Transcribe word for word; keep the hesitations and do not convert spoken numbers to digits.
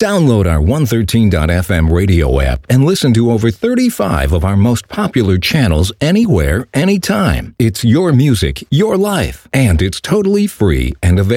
Download our one thirteen dot f m radio app and listen to over thirty-five of our most popular channels anywhere, anytime. It's your music, your life, and it's totally free and available.